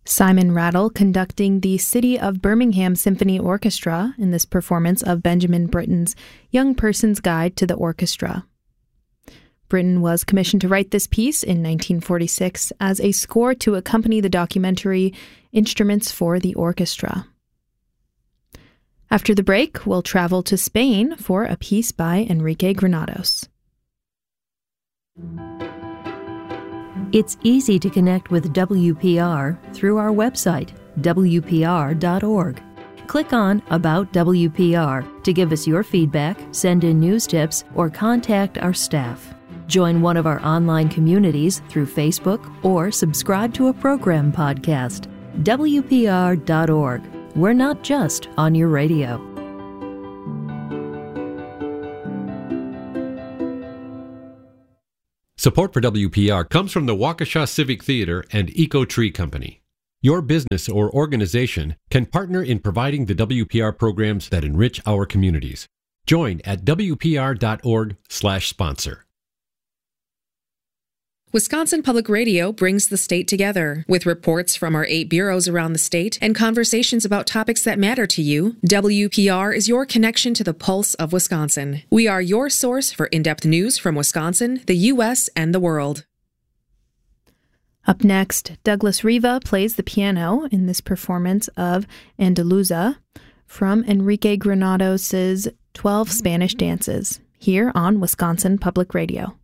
Simon Rattle conducting the City of Birmingham Symphony Orchestra in this performance of Benjamin Britten's Young Person's Guide to the Orchestra. Britten was commissioned to write this piece in 1946 as a score to accompany the documentary Instruments for the Orchestra. After the break, we'll travel to Spain for a piece by Enrique Granados. It's easy to connect with WPR through our website, WPR.org. Click on About WPR to give us your feedback, send in news tips, or contact our staff. Join one of our online communities through Facebook or subscribe to a program podcast. WPR.org. We're not just on your radio. Support for WPR comes from the Waukesha Civic Theater and Eco Tree Company. Your business or organization can partner in providing the WPR programs that enrich our communities. Join at WPR.org/sponsor. Wisconsin Public Radio brings the state together. With reports from our 8 bureaus around the state and conversations about topics that matter to you, WPR is your connection to the pulse of Wisconsin. We are your source for in-depth news from Wisconsin, the U.S., and the world. Up next, Douglas Riva plays the piano in this performance of Andaluza from Enrique Granados' 12 Spanish Dances, here on Wisconsin Public Radio.